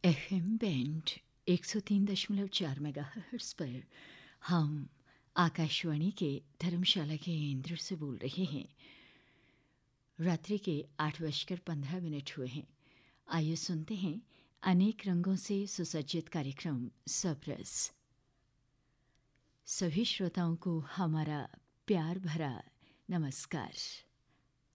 FM band 103.4 megahertz पर हम आकाशवाणी के धर्मशाला केंद्र से बोल रहे हैं। रात्रि के 8:15 हुए हैं। आइए सुनते हैं अनेक रंगों से सुसज्जित कार्यक्रम सबरस। सभी श्रोताओं को हमारा प्यार भरा नमस्कार।